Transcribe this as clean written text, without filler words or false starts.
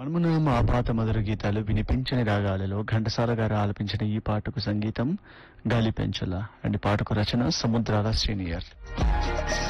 మనమున మా పాత మధుర గీతాలు వినిపించని రాగాలలో ఘంటసాల గారు ఆలపించిన ఈ పాటకు సంగీతం గాలి పెంచల అండ్ పాటకు రచన సముద్రాల సీనియర్.